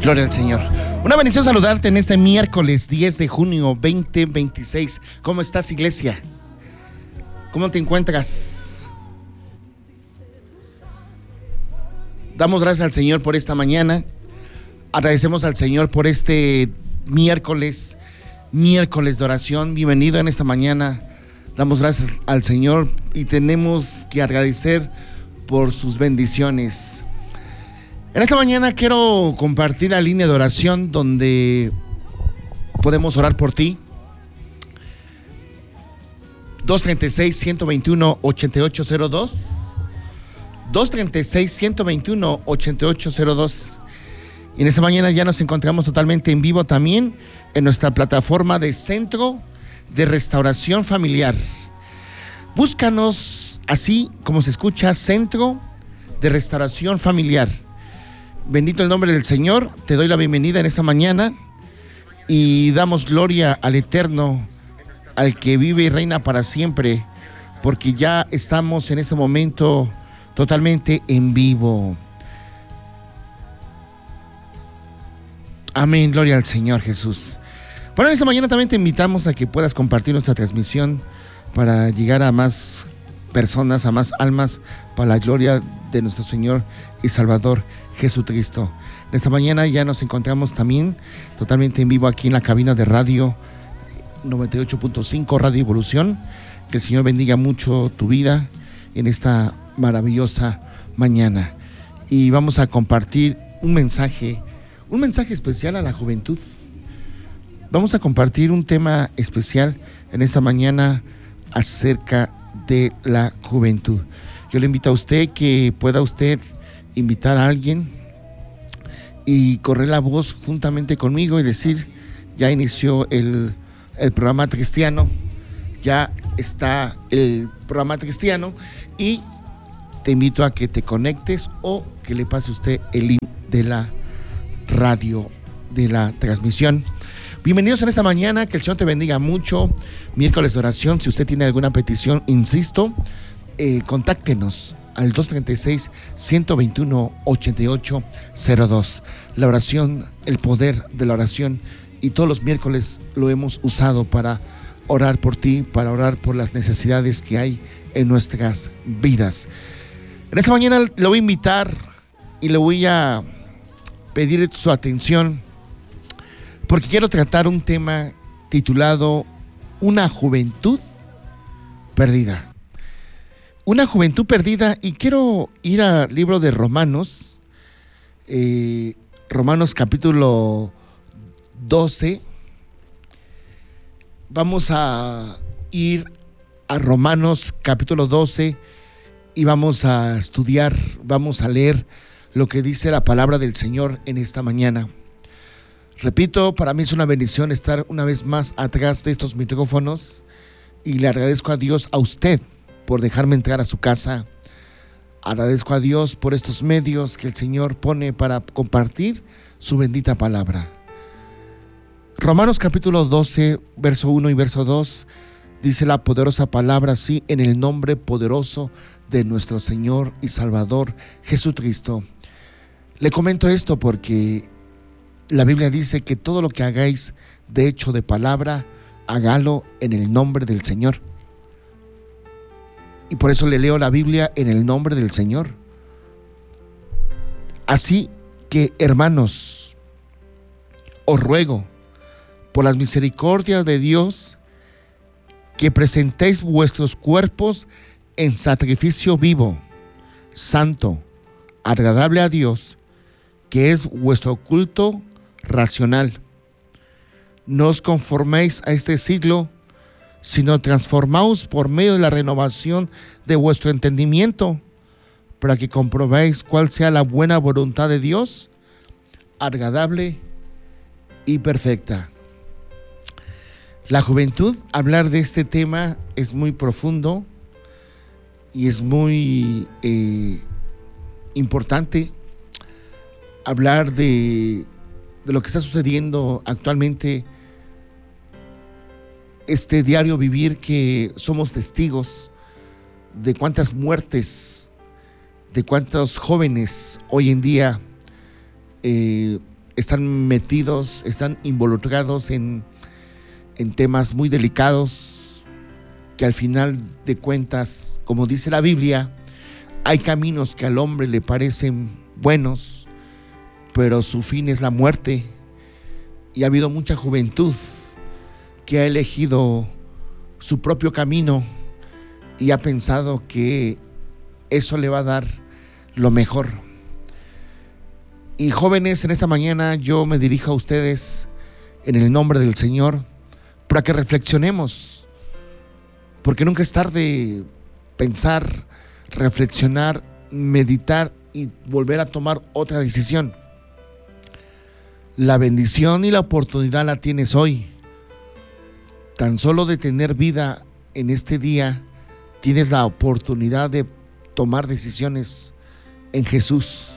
Gloria al Señor. Una bendición saludarte en este miércoles 10 de junio 2026. ¿Cómo estás, iglesia? ¿Cómo te encuentras? Damos gracias al Señor por esta mañana. Agradecemos al Señor por este miércoles de oración. Bienvenido en esta mañana. Damos gracias al Señor y tenemos que agradecer por sus bendiciones. En esta mañana quiero compartir la línea de oración donde podemos orar por ti. 236-121-8802. 236-121-8802. Y en esta mañana ya nos encontramos totalmente en vivo también en nuestra plataforma de Centro de Restauración Familiar. Búscanos así como se escucha, Centro de Restauración Familiar. Bendito el nombre del Señor. Te doy la bienvenida en esta mañana y damos gloria al Eterno, al que vive y reina para siempre, porque ya estamos en este momento totalmente en vivo. Amén, gloria al Señor Jesús. Bueno, en esta mañana también te invitamos a que puedas compartir nuestra transmisión para llegar a más personas, a más almas, para la gloria de nuestro Señor y Salvador Jesucristo. En esta mañana ya nos encontramos también totalmente en vivo aquí en la cabina de radio 98.5 Radio Evolución. Que el Señor bendiga mucho tu vida en esta maravillosa mañana. Y vamos a compartir un mensaje especial a la juventud. Vamos a compartir un tema especial en esta mañana acerca de la juventud. Yo le invito a usted que pueda usted invitar a alguien y correr la voz juntamente conmigo y decir: ya inició el programa cristiano, ya está el programa cristiano, y te invito a que te conectes o que le pase usted el link de la radio, de la transmisión. Bienvenidos en esta mañana, que el Señor te bendiga mucho. Miércoles de oración. Si usted tiene alguna petición, insisto, contáctenos al 236-121-8802. La oración, el poder de la oración, y todos los miércoles lo hemos usado para orar por ti, para orar por las necesidades que hay en nuestras vidas. En esta mañana le voy a invitar y le voy a pedir su atención, porque quiero tratar un tema titulado Una juventud perdida. Una juventud perdida, y quiero ir al libro de Romanos, Romanos capítulo 12. Vamos a ir a Romanos capítulo 12 y vamos a estudiar, vamos a leer lo que dice la palabra del Señor en esta mañana. Repito, para mí es una bendición estar una vez más atrás de estos micrófonos, y le agradezco a Dios, a usted, por dejarme entrar a su casa. Agradezco a Dios por estos medios que el Señor pone para compartir su bendita palabra. Romanos capítulo 12, verso 1 y verso 2, dice la poderosa palabra así: en el nombre poderoso de nuestro Señor y Salvador Jesucristo. Le comento esto porque la Biblia dice que todo lo que hagáis de hecho de palabra, hágalo en el nombre del Señor. Y por eso le leo la Biblia en el nombre del Señor. Así que, hermanos, os ruego por las misericordias de Dios que presentéis vuestros cuerpos en sacrificio vivo, santo, agradable a Dios, que es vuestro culto racional. No os conforméis a este siglo, sino transformaos por medio de la renovación de vuestro entendimiento, para que comprobéis cuál sea la buena voluntad de Dios, agradable y perfecta. La juventud, hablar de este tema es muy profundo y es muy importante. Hablar de lo que está sucediendo actualmente, este diario vivir que somos testigos de cuántas muertes, de cuántos jóvenes hoy en día están metidos, están involucrados en temas muy delicados, que al final de cuentas, como dice la Biblia, hay caminos que al hombre le parecen buenos, pero su fin es la muerte. Y ha habido mucha juventud que ha elegido su propio camino y ha pensado que eso le va a dar lo mejor. Y jóvenes, en esta mañana yo me dirijo a ustedes en el nombre del Señor para que reflexionemos, porque nunca es tarde pensar, reflexionar, meditar y volver a tomar otra decisión. La bendición y la oportunidad la tienes hoy. Tan solo de tener vida en este día, tienes la oportunidad de tomar decisiones en Jesús.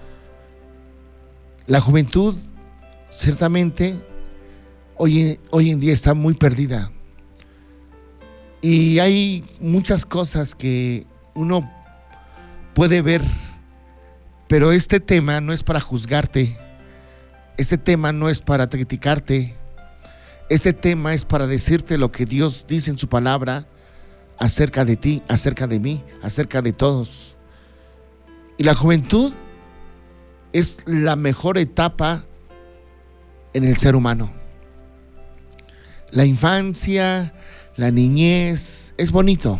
La juventud, ciertamente, hoy en día está muy perdida. Y hay muchas cosas que uno puede ver, pero este tema no es para juzgarte. Este tema no es para criticarte. Este tema es para decirte lo que Dios dice en su palabra acerca de ti, acerca de mí, acerca de todos. Y la juventud es la mejor etapa en el ser humano. La infancia, la niñez, es bonito.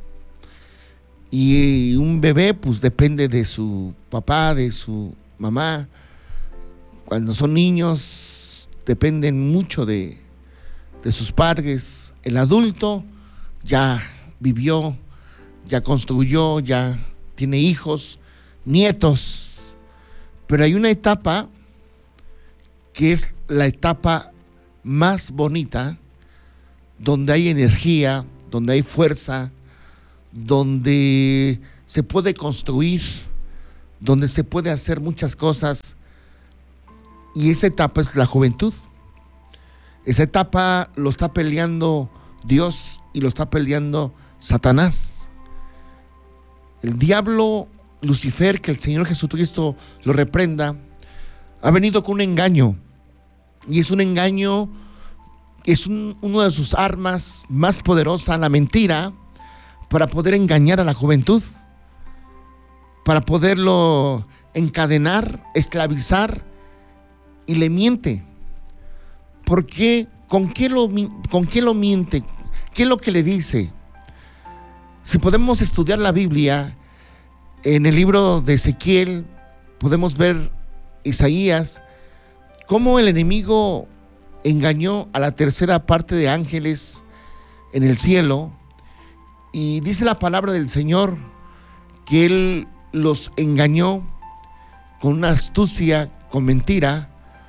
Y un bebé pues depende de su papá, de su mamá. Cuando son niños dependen mucho de sus padres. El adulto ya vivió, ya construyó, ya tiene hijos, nietos. Pero hay una etapa que es la etapa más bonita, donde hay energía, donde hay fuerza, donde se puede construir, donde se puede hacer muchas cosas. Y esa etapa es la juventud. Esa etapa lo está peleando Dios y lo está peleando Satanás. El diablo, Lucifer, que el Señor Jesucristo lo reprenda, ha venido con un engaño. Y es un engaño, es una de sus armas más poderosas, la mentira, para poder engañar a la juventud, para poderlo encadenar, esclavizar, y le miente. ¿Por qué? ¿Con qué lo miente? ¿Qué es lo que le dice? Si podemos estudiar la Biblia, en el libro de Ezequiel podemos ver Isaías, cómo el enemigo engañó a la tercera parte de ángeles en el cielo. Y dice la palabra del Señor que Él los engañó con una astucia, con mentira,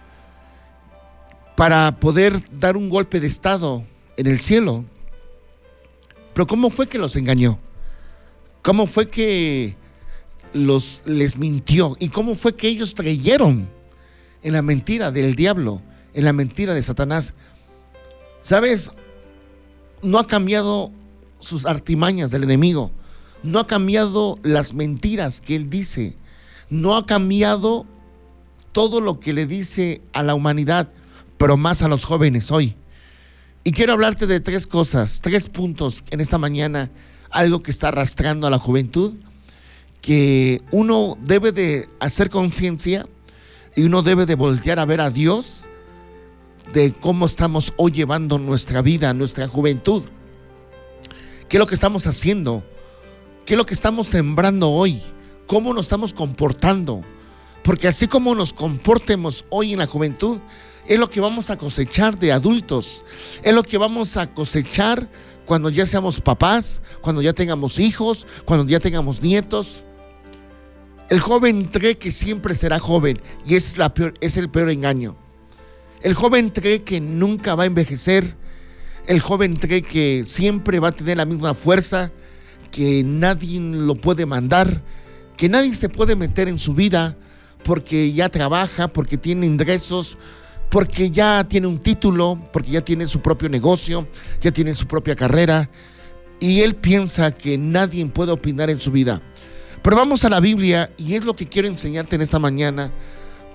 para poder dar un golpe de estado en el cielo. Pero ¿cómo fue que los engañó? ¿Cómo fue que les mintió? ¿Y cómo fue que ellos creyeron en la mentira del diablo, en la mentira de Satanás? ¿Sabes? No ha cambiado sus artimañas del enemigo. No ha cambiado las mentiras que él dice. No ha cambiado todo lo que le dice a la humanidad, pero más a los jóvenes hoy. Y quiero hablarte de tres cosas, 3 puntos en esta mañana, algo que está arrastrando a la juventud, que uno debe de hacer conciencia y uno debe de voltear a ver a Dios de cómo estamos hoy llevando nuestra vida, nuestra juventud. ¿Qué es lo que estamos haciendo? ¿Qué es lo que estamos sembrando hoy? ¿Cómo nos estamos comportando? Porque así como nos comportemos hoy en la juventud, es lo que vamos a cosechar de adultos. Es lo que vamos a cosechar cuando ya seamos papás, cuando ya tengamos hijos, cuando ya tengamos nietos. El joven cree que siempre será joven y es el peor engaño. El joven cree que nunca va a envejecer. El joven cree que siempre va a tener la misma fuerza, que nadie lo puede mandar, que nadie se puede meter en su vida porque ya trabaja, porque tiene ingresos, porque ya tiene un título, porque ya tiene su propio negocio, ya tiene su propia carrera, y él piensa que nadie puede opinar en su vida. Pero vamos a la Biblia, y es lo que quiero enseñarte en esta mañana,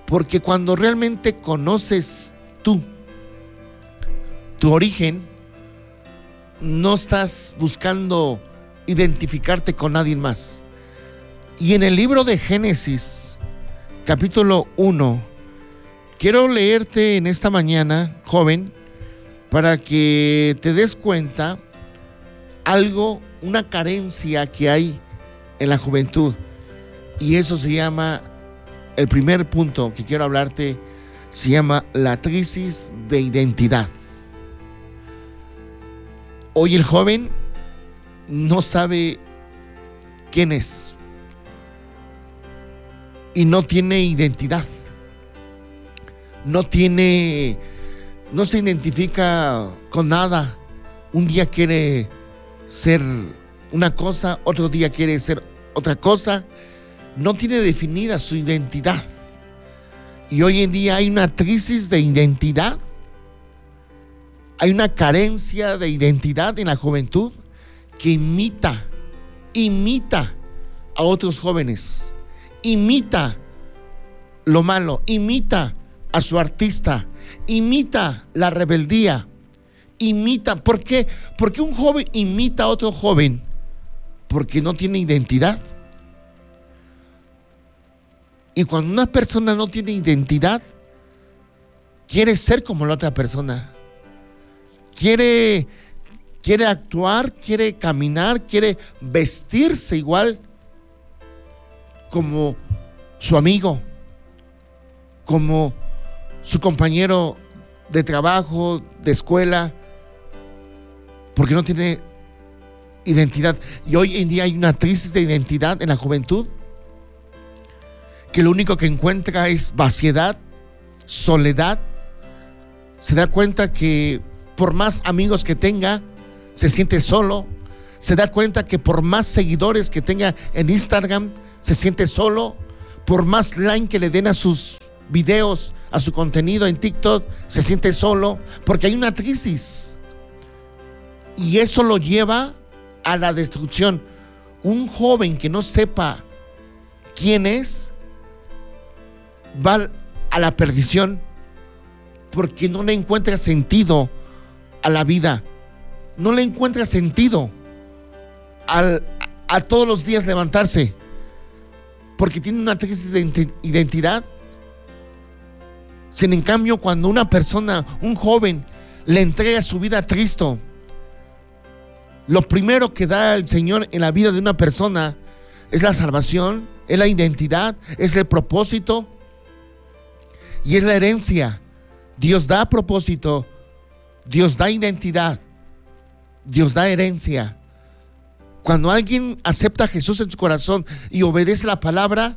Porque cuando realmente conoces tú tu origen, no estás buscando identificarte con nadie más. Y en el libro de Génesis, capítulo 1, quiero leerte en esta mañana, joven, para que te des cuenta algo, una carencia que hay en la juventud. Y eso se llama, el primer punto que quiero hablarte, se llama la crisis de identidad. Hoy el joven no sabe quién es y no tiene identidad. No se identifica con nada. Un día quiere ser una cosa, otro día quiere ser otra cosa. No tiene definida su identidad. Y hoy en día hay una crisis de identidad. Hay una carencia de identidad en la juventud que imita a otros jóvenes. Imita lo malo, imita a su artista, imita la rebeldía, imita. ¿Por qué? Porque un joven imita a otro joven porque no tiene identidad. Y cuando una persona no tiene identidad, quiere ser como la otra persona. Quiere actuar, quiere caminar, quiere vestirse igual como su amigo, como su compañero de trabajo, de escuela, porque no tiene identidad. Y hoy en día hay una crisis de identidad en la juventud, que lo único que encuentra es vaciedad, soledad. Se da cuenta que por más amigos que tenga, se siente solo. Se da cuenta que por más seguidores que tenga en Instagram, se siente solo. Por más like que le den a sus videos, a su contenido en TikTok, se siente solo, porque hay una crisis. Y eso lo lleva a la destrucción. Un joven que no sepa quién es, va a la perdición, porque no le encuentra sentido a la vida. No le encuentra sentido a todos los días levantarse, porque tiene una crisis de identidad. Sin en cambio, cuando una persona, un joven, le entrega su vida a Cristo, lo primero que da el Señor en la vida de una persona es la salvación, es la identidad, es el propósito y es la herencia. Dios da propósito, Dios da identidad, Dios da herencia. Cuando alguien acepta a Jesús en su corazón y obedece la palabra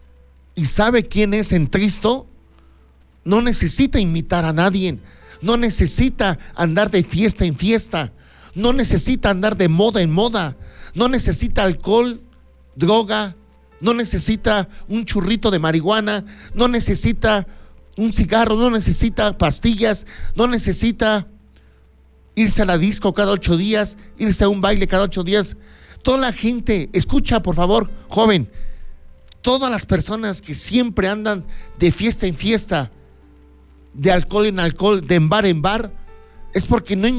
y sabe quién es en Cristo, no necesita imitar a nadie, no necesita andar de fiesta en fiesta, no necesita andar de moda en moda, no necesita alcohol, droga, no necesita un churrito de marihuana, no necesita un cigarro, no necesita pastillas, no necesita irse a la disco cada 8 días, irse a un baile cada 8 días. Toda la gente, escucha por favor, joven, todas las personas que siempre andan de fiesta en fiesta, de alcohol en alcohol, de bar en bar, es porque no le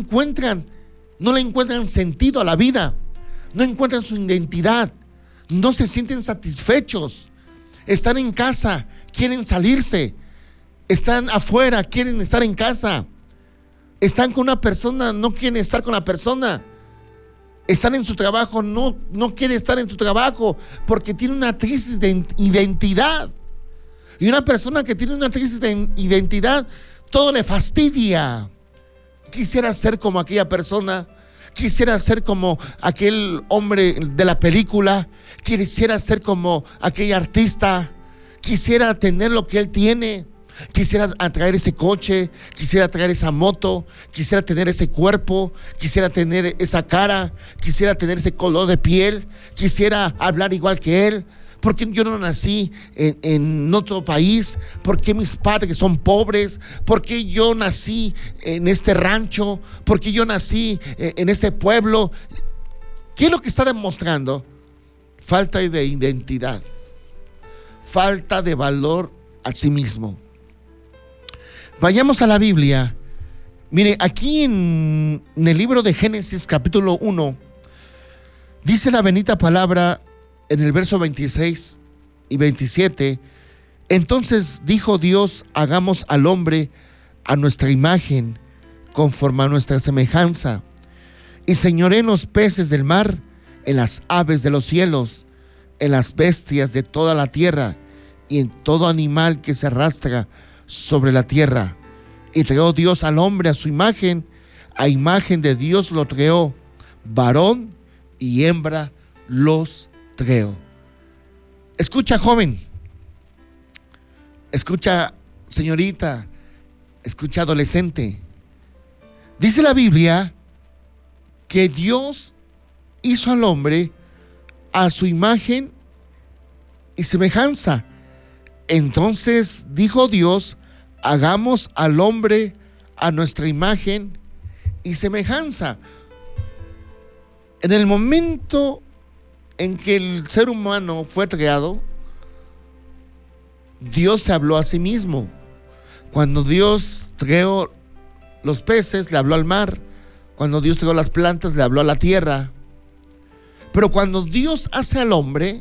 encuentran sentido a la vida, no encuentran su identidad, no se sienten satisfechos, están en casa, quieren salirse, están afuera, quieren estar en casa, están con una persona, no quieren estar con la persona, están en su trabajo, no quieren estar en su trabajo porque tiene una crisis de identidad. Y una persona que tiene una crisis de identidad, todo le fastidia. Quisiera ser como aquella persona, quisiera ser como aquel hombre de la película, quisiera ser como aquel artista, quisiera tener lo que él tiene, quisiera atraer ese coche, quisiera traer esa moto, quisiera tener ese cuerpo, quisiera tener esa cara, quisiera tener ese color de piel, quisiera hablar igual que él. ¿Por qué yo no nací en otro país? ¿Por qué mis padres son pobres? ¿Por qué yo nací en este rancho? ¿Por qué yo nací en este pueblo? ¿Qué es lo que está demostrando? Falta de identidad, falta de valor a sí mismo. Vayamos a la Biblia. Mire, aquí en el libro de Génesis capítulo 1, dice la bendita palabra en el verso 26 y 27. Entonces dijo Dios: hagamos al hombre a nuestra imagen, conforme a nuestra semejanza, y señoree en los peces del mar, en las aves de los cielos, en las bestias de toda la tierra, y en todo animal que se arrastra sobre la tierra. Y creó Dios al hombre a su imagen, a imagen de Dios lo creó, varón y hembra los creó. Escucha, joven, escucha, señorita, escucha, adolescente. Dice la Biblia que Dios hizo al hombre a su imagen y semejanza. Entonces dijo Dios: hagamos al hombre a nuestra imagen y semejanza. En el momento en que el ser humano fue creado, Dios se habló a sí mismo. Cuando Dios creó los peces, le habló al mar. Cuando Dios creó las plantas, le habló a la tierra. Pero cuando Dios hace al hombre,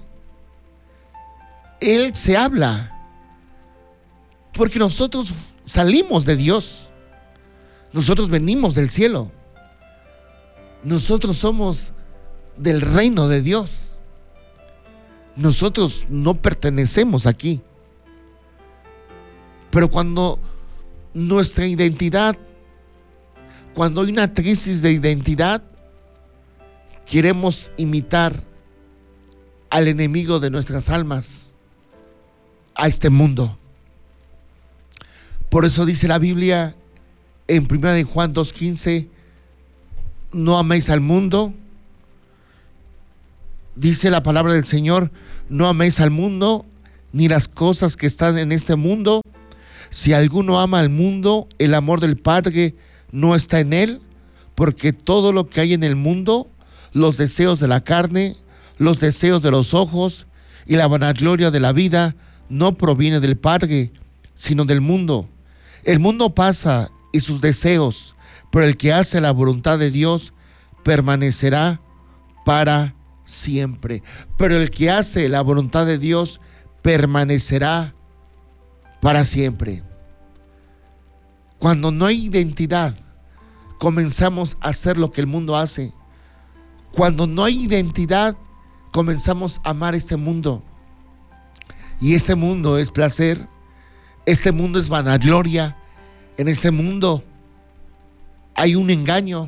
Él se habla. Porque nosotros salimos de Dios. Nosotros venimos del cielo. Nosotros somos del reino de Dios. Nosotros no pertenecemos aquí. Pero cuando nuestra identidad, cuando hay una crisis de identidad, queremos imitar al enemigo de nuestras almas, a este mundo. Por eso dice la Biblia en 1 Juan 2:15: no améis al mundo. Dice la palabra del Señor: no améis al mundo, ni las cosas que están en este mundo. Si alguno ama al mundo, el amor del Padre no está en él, porque todo lo que hay en el mundo, los deseos de la carne, los deseos de los ojos y la vanagloria de la vida, no proviene del Padre, sino del mundo. El mundo pasa y sus deseos, pero el que hace la voluntad de Dios permanecerá para siempre. Pero el que hace la voluntad de Dios permanecerá para siempre. Cuando no hay identidad, comenzamos a hacer lo que el mundo hace. Cuando no hay identidad, comenzamos a amar este mundo. Y este mundo es placer. Este mundo es vanagloria. En este mundo hay un engaño.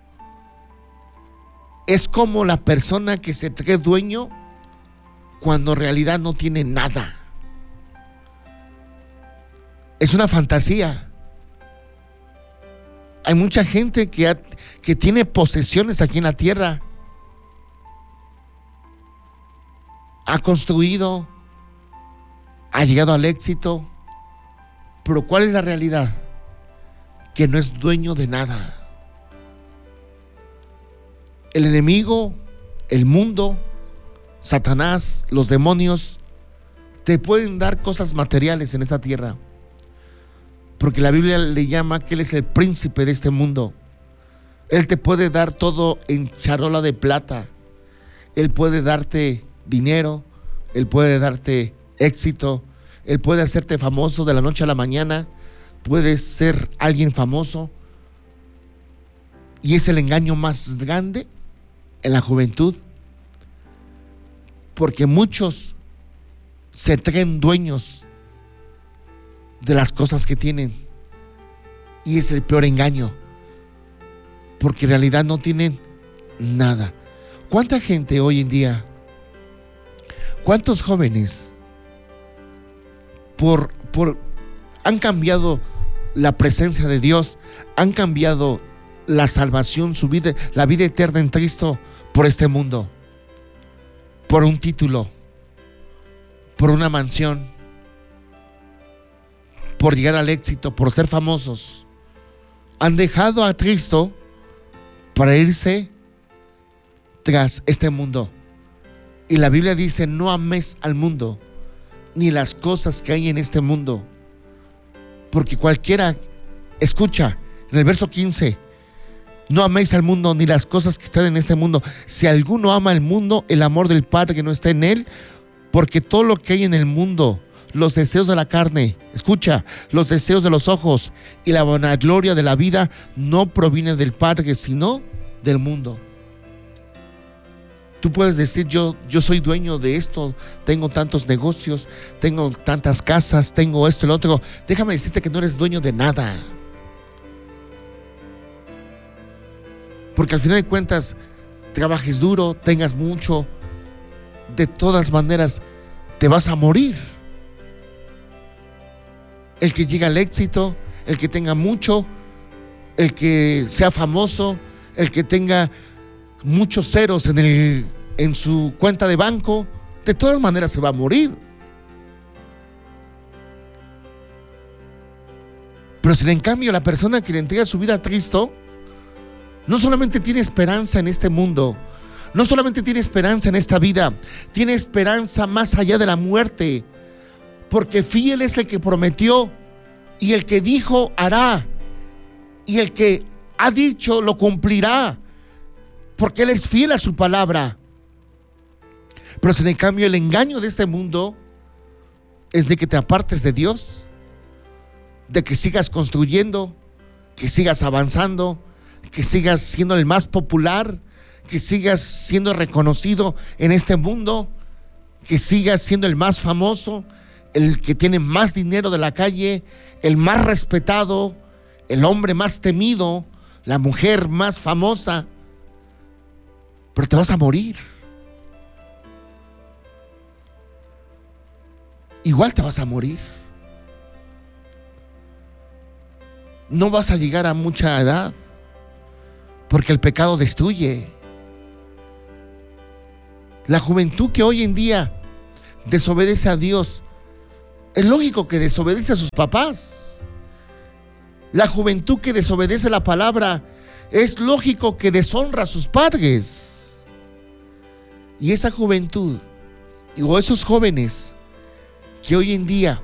Es como la persona que se cree dueño cuando en realidad no tiene nada. Es una fantasía. Hay mucha gente que tiene posesiones aquí en la tierra. Ha construido, ha llegado al éxito. Pero ¿cuál es la realidad? Que no es dueño de nada. El enemigo, el mundo, Satanás, los demonios, te pueden dar cosas materiales en esta tierra. Porque la Biblia le llama que Él es el príncipe de este mundo. Él te puede dar todo en charola de plata. Él puede darte dinero. Él puede darte éxito. Él puede hacerte famoso de la noche a la mañana. Puedes ser alguien famoso. Y es el engaño más grande en la juventud. Porque muchos se creen dueños de las cosas que tienen. Y es el peor engaño. Porque en realidad no tienen nada. ¿Cuánta gente hoy en día, cuántos jóvenes han cambiado la presencia de Dios, han cambiado la salvación, su vida, la vida eterna en Cristo por este mundo, por un título, por una mansión, por llegar al éxito, por ser famosos? Han dejado a Cristo para irse tras este mundo. Y la Biblia dice: no ames al mundo ni las cosas que hay en este mundo. Porque cualquiera, escucha, en el verso 15, no améis al mundo ni las cosas que están en este mundo. Si alguno ama el mundo, el amor del Padre no está en él, porque todo lo que hay en el mundo, los deseos de la carne, escucha, los deseos de los ojos y la vanagloria de la vida no proviene del Padre, sino del mundo. Tú puedes decir, yo soy dueño de esto, tengo tantos negocios, tengo tantas casas, tengo esto y lo otro. Déjame decirte que no eres dueño de nada. Porque al final de cuentas, trabajes duro, tengas mucho, de todas maneras te vas a morir. El que llega al éxito, el que tenga mucho, el que sea famoso, el que tenga muchos ceros en su cuenta de banco, de todas maneras se va a morir. Pero si en cambio la persona que le entrega su vida a Cristo, no solamente tiene esperanza en este mundo, no solamente tiene esperanza en esta vida, tiene esperanza más allá de la muerte, porque fiel es el que prometió, y el que dijo hará, y el que ha dicho lo cumplirá, porque Él es fiel a su palabra. Pero si en cambio el engaño de este mundo es de que te apartes de Dios, de que sigas construyendo, que sigas avanzando, que sigas siendo el más popular, que sigas siendo reconocido en este mundo, que sigas siendo el más famoso, el que tiene más dinero de la calle, el más respetado, el hombre más temido, la mujer más famosa. Pero te vas a morir. Igual te vas a morir. No vas a llegar a mucha edad, porque el pecado destruye. La juventud que hoy en día desobedece a Dios, es lógico que desobedece a sus papás. La juventud que desobedece la palabra, es lógico que deshonra a sus padres. Y esa juventud, o esos jóvenes que hoy en día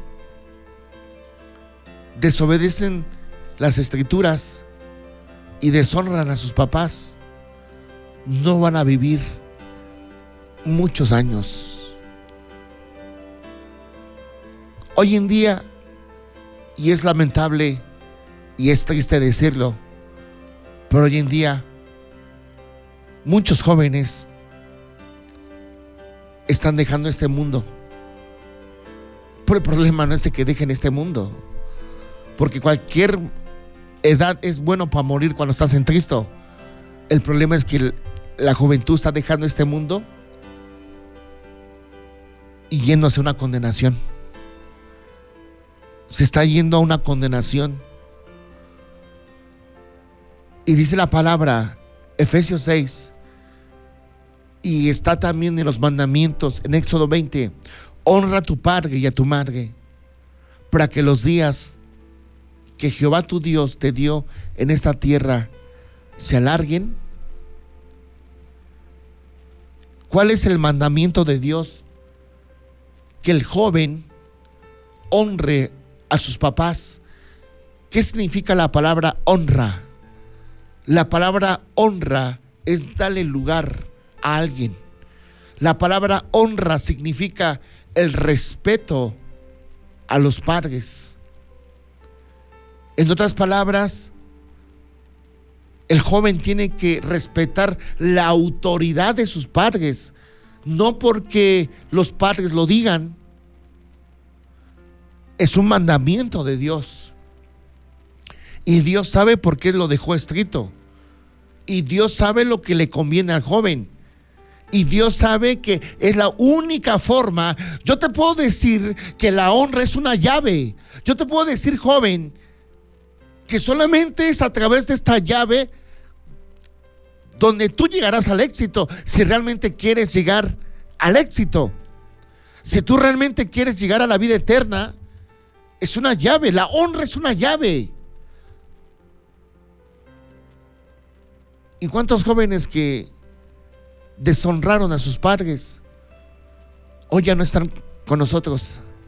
desobedecen las escrituras y deshonran a sus papás, no van a vivir muchos años. Hoy en día, y es lamentable y es triste decirlo, pero hoy en día muchos jóvenes están dejando este mundo. Pero el problema no es de que dejen este mundo, porque cualquier edad es bueno para morir cuando estás en Cristo. El problema es que la juventud está dejando este mundo y yéndose a una condenación. Se está yendo a una condenación. Y dice la palabra, Efesios 6, y está también en los mandamientos, en Éxodo 20, honra a tu padre y a tu madre, para que los días que Jehová tu Dios te dio en esta tierra se alarguen. ¿Cuál es el mandamiento de Dios? Que el joven honre a sus papás. ¿Qué significa la palabra honra? La palabra honra es darle lugar a alguien. La palabra honra significa el respeto a los padres. En otras palabras, el joven tiene que respetar la autoridad de sus padres, no porque los padres lo digan. Es un mandamiento de Dios. Y Dios sabe por qué lo dejó escrito. Y Dios sabe lo que le conviene al joven. Y Dios sabe que es la única forma. Yo te puedo decir que la honra es una llave. Yo te puedo decir, joven, que solamente es a través de esta llave donde tú llegarás al éxito, si realmente quieres llegar al éxito. Si tú realmente quieres llegar a la vida eterna, es una llave. La honra es una llave. ¿Y cuántos jóvenes que deshonraron a sus padres hoy ya no están con nosotros?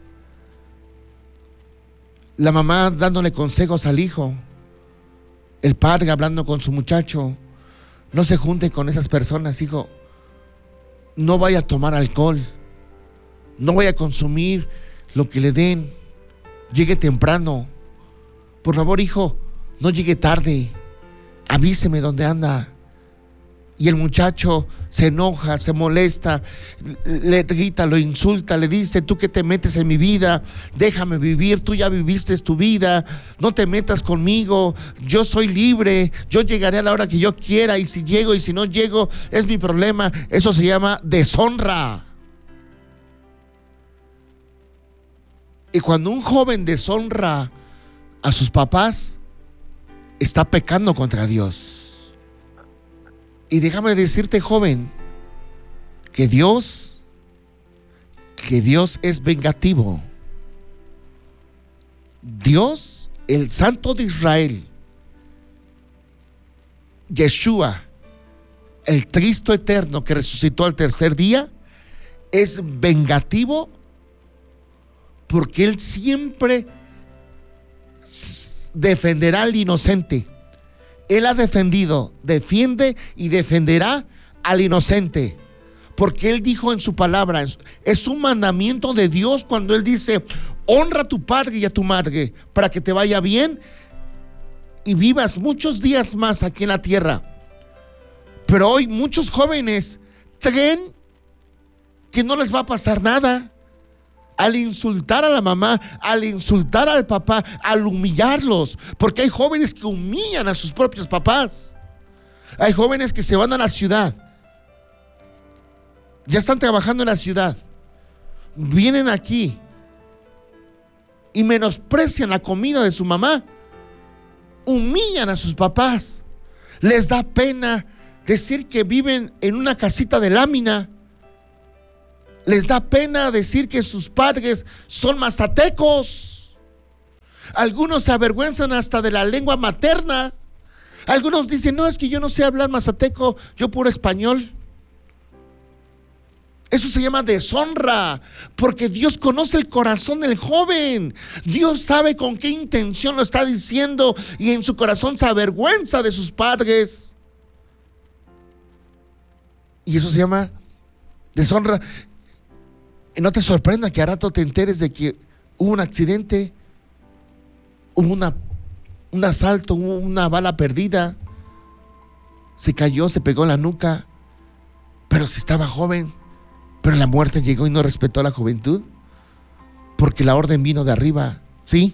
La mamá dándole consejos al hijo, el padre hablando con su muchacho. No se junte con esas personas, hijo. No vaya a tomar alcohol, no vaya a consumir lo que le den. Llegue temprano. Por favor, hijo, no llegue tarde. Avíseme dónde anda. Y el muchacho se enoja, se molesta, le grita, lo insulta, le dice: tú que te metes en mi vida, déjame vivir, tú ya viviste tu vida, no te metas conmigo, yo soy libre, yo llegaré a la hora que yo quiera, y si llego y si no llego es mi problema. Eso se llama deshonra. Y cuando un joven deshonra a sus papás, está pecando contra Dios. Y déjame decirte, joven, que Dios es vengativo. Dios, el Santo de Israel, Yeshua, el Cristo eterno que resucitó al tercer día, es vengativo, porque Él siempre defenderá al inocente. Él ha defendido, defiende y defenderá al inocente, porque Él dijo en su palabra, es un mandamiento de Dios cuando Él dice: honra a tu padre y a tu madre para que te vaya bien y vivas muchos días más aquí en la tierra. Pero hoy muchos jóvenes creen que no les va a pasar nada al insultar a la mamá, al insultar al papá, al humillarlos, porque hay jóvenes que humillan a sus propios papás. Hay jóvenes que se van a la ciudad, ya están trabajando en la ciudad, vienen aquí y menosprecian la comida de su mamá, humillan a sus papás, les da pena decir que viven en una casita de lámina. Les da pena decir que sus padres son mazatecos. Algunos se avergüenzan hasta de la lengua materna. Algunos dicen: no, es que yo no sé hablar mazateco, yo puro español. Eso se llama deshonra, porque Dios conoce el corazón del joven. Dios sabe con qué intención lo está diciendo, y en su corazón se avergüenza de sus padres. Y eso se llama deshonra. Y no te sorprenda que a rato te enteres de que hubo un accidente, hubo un asalto, hubo una bala perdida, se cayó, se pegó en la nuca, pero si estaba joven, pero la muerte llegó y no respetó a la juventud, porque la orden vino de arriba. Sí.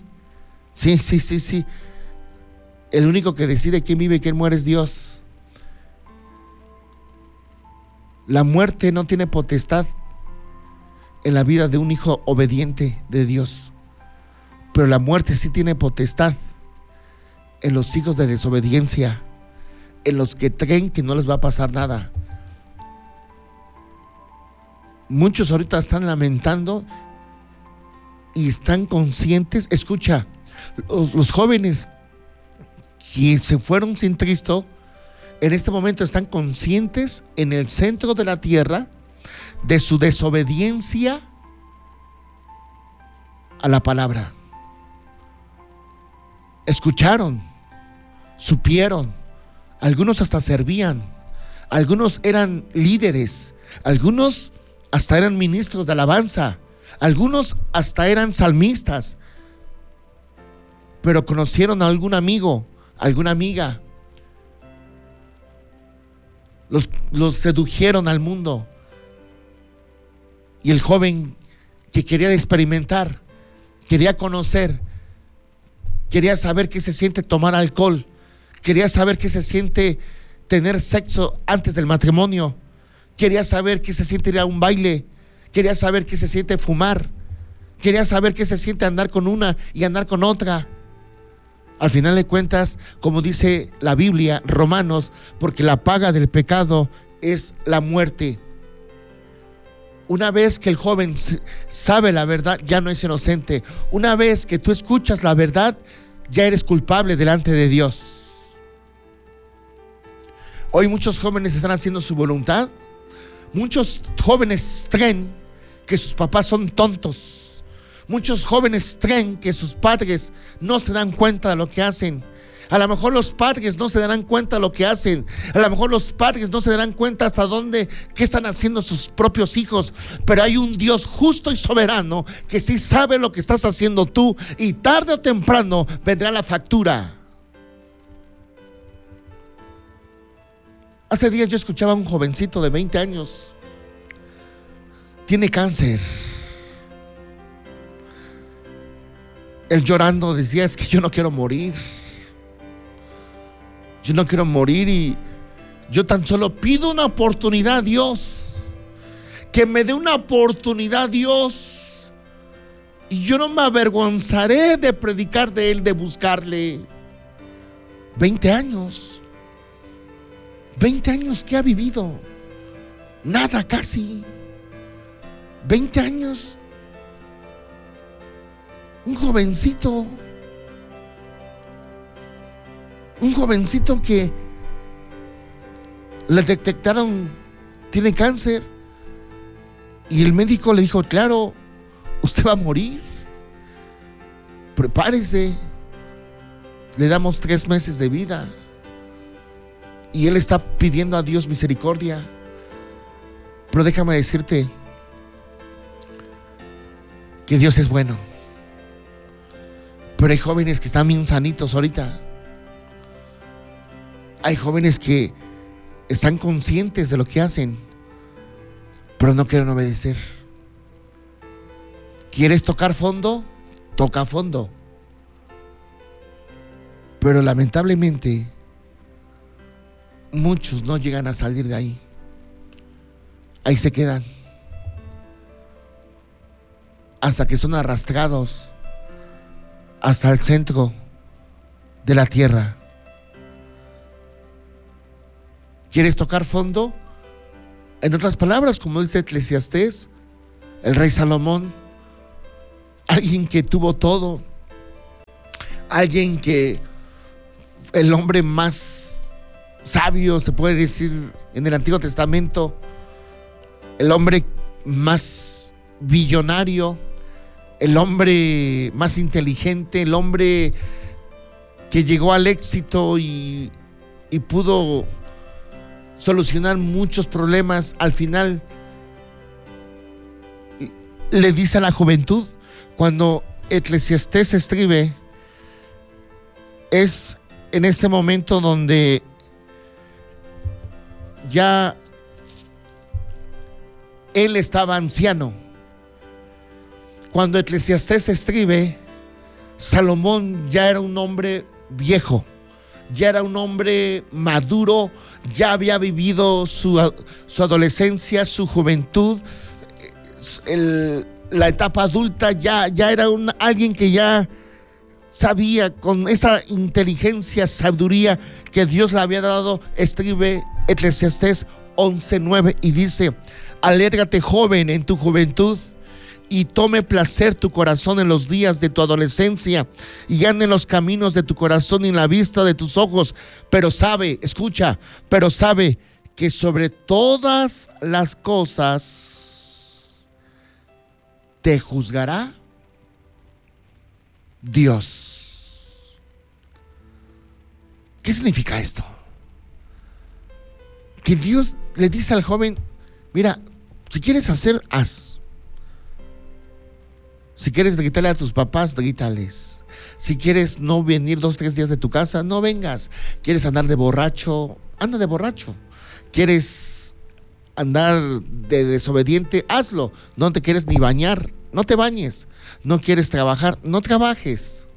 El único que decide quién vive y quién muere es Dios. La muerte no tiene potestad en la vida de un hijo obediente de Dios, pero la muerte sí tiene potestad en los hijos de desobediencia, en los que creen que no les va a pasar nada. Muchos ahorita están lamentando y están conscientes. Escucha, los jóvenes que se fueron sin Cristo en este momento están conscientes en el centro de la tierra de su desobediencia a la palabra. Escucharon, supieron, algunos hasta servían, algunos eran líderes, algunos hasta eran ministros de alabanza, algunos hasta eran salmistas, pero conocieron a algún amigo, alguna amiga, los sedujeron al mundo. Y el joven que quería experimentar, quería conocer, quería saber qué se siente tomar alcohol, quería saber qué se siente tener sexo antes del matrimonio, quería saber qué se siente ir a un baile, quería saber qué se siente fumar, quería saber qué se siente andar con una y andar con otra. Al final de cuentas, como dice la Biblia, Romanos, porque la paga del pecado es la muerte. Una vez que el joven sabe la verdad, ya no es inocente. Una vez que tú escuchas la verdad, ya eres culpable delante de Dios. Hoy muchos jóvenes están haciendo su voluntad. Muchos jóvenes creen que sus papás son tontos, Muchos jóvenes creen que sus padres no se dan cuenta de lo que hacen. A lo mejor los padres no se darán cuenta de lo que hacen. A lo mejor los padres no se darán cuenta hasta dónde, qué están haciendo sus propios hijos. Pero hay un Dios justo y soberano que sí sabe lo que estás haciendo tú, y tarde o temprano vendrá la factura. Hace días yo escuchaba a un jovencito de 20 años. Tiene cáncer. Él llorando decía: es que yo no quiero morir. Yo no quiero morir, y yo tan solo pido una oportunidad a Dios. Que me dé una oportunidad, Dios. Y yo no me avergonzaré de predicar de Él, de buscarle. 20 años. 20 años que ha vivido. Nada casi. 20 años. Un jovencito que le detectaron tiene cáncer, y el médico le dijo: claro, usted va a morir, prepárese, le damos 3 meses de vida. Y él está pidiendo a Dios misericordia. Pero déjame decirte que Dios es bueno. Pero hay jóvenes que están bien sanitos ahorita. Hay jóvenes que están conscientes de lo que hacen, pero no quieren obedecer. ¿Quieres tocar fondo? Toca fondo. Pero lamentablemente muchos no llegan a salir de ahí. Ahí se quedan hasta que son arrastrados hasta el centro de la tierra. ¿Quieres tocar fondo? En otras palabras, como dice Eclesiastés, el rey Salomón, alguien que tuvo todo, alguien que, el hombre más sabio, se puede decir, en el Antiguo Testamento, el hombre más billonario, el hombre más inteligente, el hombre que llegó al éxito y pudo solucionar muchos problemas. Al final le dice a la juventud, cuando Eclesiastés escribe, es en este momento donde ya él estaba anciano. Cuando Eclesiastés escribe, Salomón ya era un hombre viejo, ya era un hombre maduro, ya había vivido su adolescencia, su juventud, la etapa adulta, ya era alguien que ya sabía, con esa inteligencia, sabiduría que Dios le había dado. Escribe Eclesiastés 11:9 y dice: alérgate, joven, en tu juventud, y tome placer tu corazón en los días de tu adolescencia, y ande en los caminos de tu corazón y en la vista de tus ojos. Pero sabe, escucha, pero sabe que sobre todas las cosas te juzgará Dios. ¿Qué significa esto? Que Dios le dice al joven: mira, si quieres hacer, haz. Si quieres gritarle a tus papás, grítales. Si quieres no venir 2-3 días de tu casa, no vengas. ¿Quieres andar de borracho? Anda de borracho. ¿Quieres andar de desobediente? Hazlo. No te quieres ni bañar, no te bañes. No quieres trabajar, no trabajes.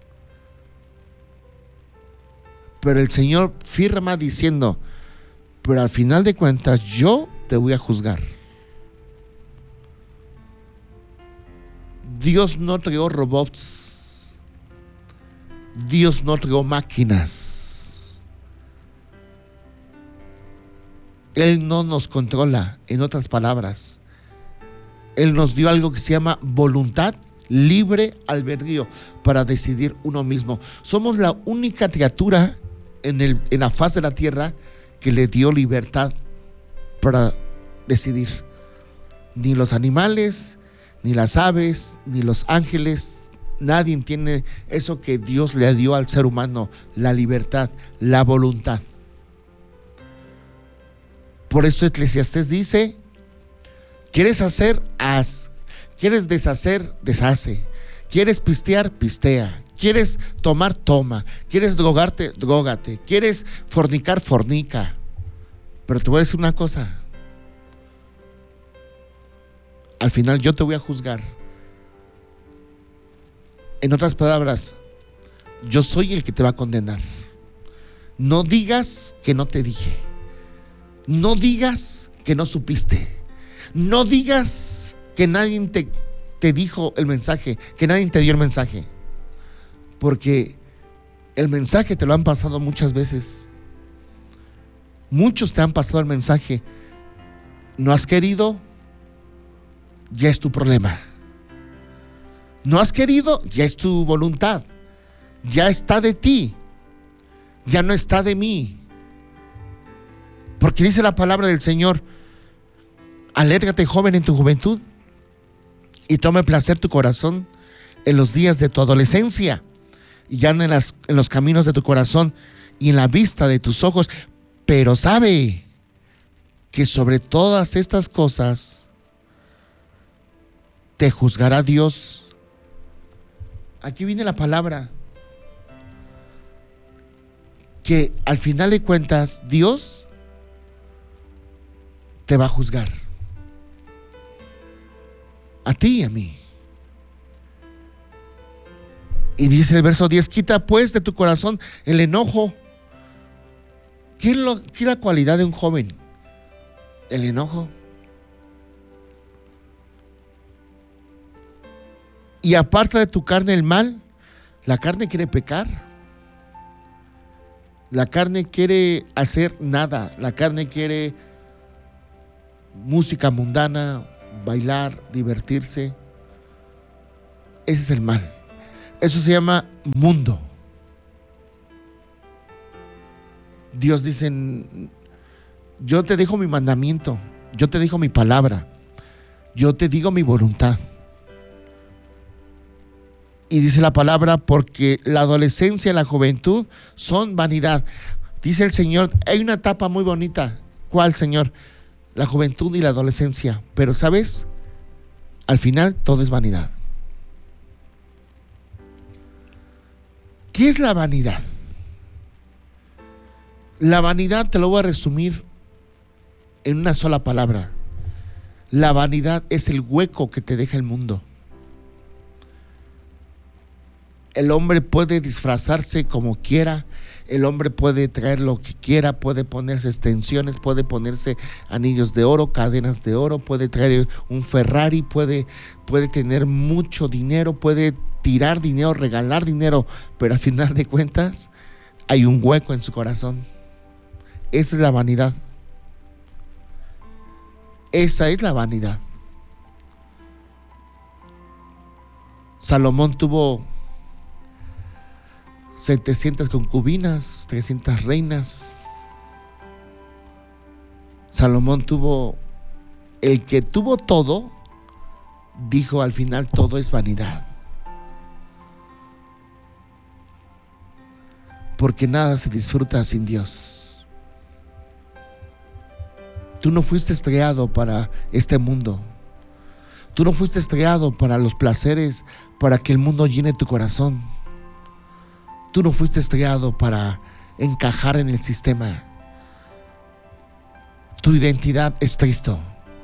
Pero el Señor firma diciendo: pero al final de cuentas yo te voy a juzgar. Dios no creó robots. Dios no creó máquinas. Él no nos controla. En otras palabras, Él nos dio algo que se llama voluntad, libre albedrío, para decidir uno mismo. Somos la única criatura en la faz de la tierra que le dio libertad para decidir. Ni los animales, ni las aves, ni los ángeles, nadie tiene eso que Dios le dio al ser humano, la libertad, la voluntad. Por eso Eclesiastés dice: ¿quieres hacer? Haz. ¿Quieres deshacer? Deshace. ¿Quieres pistear? Pistea. ¿Quieres tomar? Toma. ¿Quieres drogarte? Drógate. ¿Quieres fornicar? Fornica. Pero te voy a decir una cosa: al final yo te voy a juzgar. En otras palabras, yo soy el que te va a condenar. No digas que no te dije. No digas que no supiste. No digas que nadie te dijo el mensaje, que nadie te dio el mensaje. Porque el mensaje te lo han pasado muchas veces. Muchos te han pasado el mensaje. No has querido, ya es tu problema. No has querido, ya es tu voluntad. Ya está de ti. Ya no está de mí. Porque dice la palabra del Señor: alérgate, joven, en tu juventud, y tome placer tu corazón en los días de tu adolescencia, y anda en los caminos de tu corazón y en la vista de tus ojos. Pero sabe que sobre todas estas cosas te juzgará Dios. Aquí viene la palabra, que al final de cuentas Dios te va a juzgar, a ti y a mí. Y dice el verso 10: quita pues de tu corazón el enojo. ¿Qué es la cualidad de un joven? El enojo. Y aparta de tu carne el mal. La carne quiere pecar. La carne quiere hacer nada. La carne quiere música mundana, bailar, divertirse. Ese es el mal. Eso se llama mundo. Dios dice: yo te dejo mi mandamiento, yo te dejo mi palabra, yo te digo mi voluntad. Y dice la palabra: porque la adolescencia y la juventud son vanidad. Dice el Señor: hay una etapa muy bonita. ¿Cuál, Señor? La juventud y la adolescencia. Pero ¿sabes? Al final todo es vanidad. ¿Qué es la vanidad? La vanidad te lo voy a resumir en una sola palabra. La vanidad es el hueco que te deja el mundo. El hombre puede disfrazarse como quiera, el hombre puede traer lo que quiera, puede ponerse extensiones, puede ponerse anillos de oro, cadenas de oro, puede traer un Ferrari, puede tener mucho dinero, puede tirar dinero, regalar dinero, pero al final de cuentas hay un hueco en su corazón. Esa es la vanidad. Esa es la vanidad. Salomón tuvo 700 concubinas, 300 reinas. Salomón tuvo, el que tuvo todo, dijo al final: todo es vanidad. Porque nada se disfruta sin Dios. Tú no fuiste creado para este mundo. Tú no fuiste creado para los placeres, para que el mundo llene tu corazón. Tú no fuiste creado para encajar en el sistema. Tu identidad es Cristo.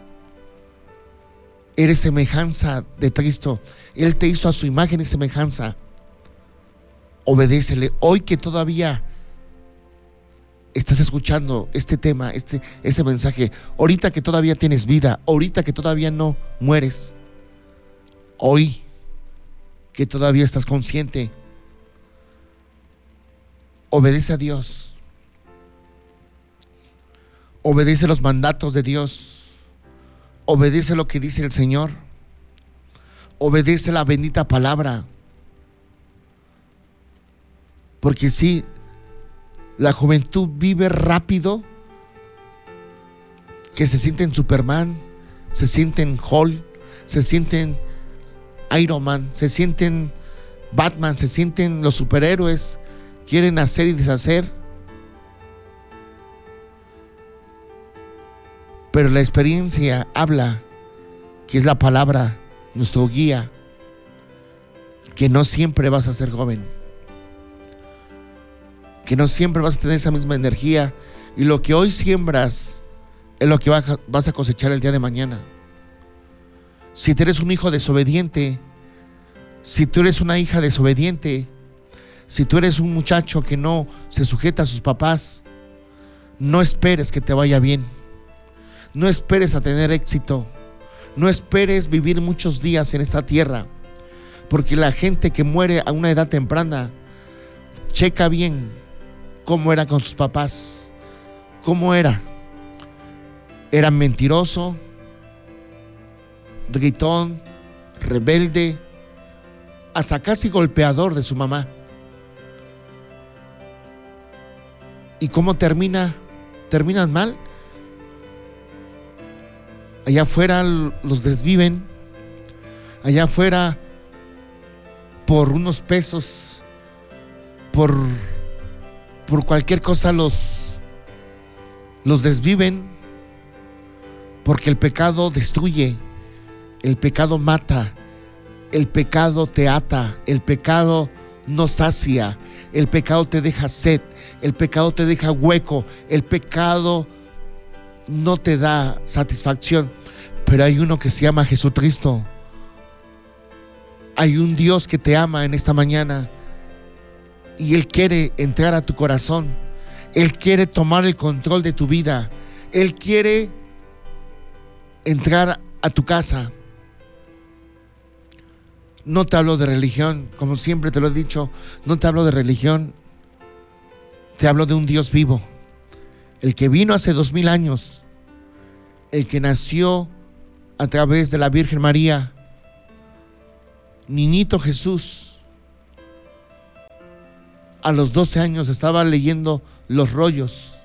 Eres semejanza de Cristo. Él te hizo a su imagen y semejanza. Obedécele. Hoy que todavía estás escuchando este tema, ese mensaje, ahorita que todavía tienes vida, ahorita que todavía no mueres, hoy que todavía estás consciente, obedece a Dios. Obedece los mandatos de Dios. Obedece lo que dice el Señor. Obedece la bendita palabra. Porque si la juventud vive rápido, que se sienten Superman, se sienten Hulk, se sienten Iron Man, se sienten Batman, se sienten los superhéroes, quieren hacer y deshacer. Pero la experiencia habla, que es la palabra, nuestro guía, que no siempre vas a ser joven, que no siempre vas a tener esa misma energía, y lo que hoy siembras es lo que vas a cosechar el día de mañana. Si tú eres un hijo desobediente, si tú eres una hija desobediente, si tú eres un muchacho que no se sujeta a sus papás, no esperes que te vaya bien, no esperes a tener éxito, no esperes vivir muchos días en esta tierra, porque la gente que muere a una edad temprana, checa bien cómo era con sus papás, cómo era mentiroso, gritón, rebelde, hasta casi golpeador de su mamá. ¿Y cómo terminan mal? Allá afuera los desviven, allá afuera por unos pesos, por cualquier cosa los desviven, porque el pecado destruye, el pecado mata, el pecado te ata, el pecado no sacia, el pecado te deja sed, el pecado te deja hueco, el pecado no te da satisfacción. Pero hay uno que se llama Jesucristo. Hay un Dios que te ama en esta mañana y Él quiere entrar a tu corazón. Él quiere tomar el control de tu vida. Él quiere entrar a tu casa. No te hablo de religión, como siempre te lo he dicho, no te hablo de religión, te hablo de un Dios vivo, el que vino hace 2000 años, el que nació a través de la Virgen María, niñito Jesús. A los 12 años estaba leyendo los rollos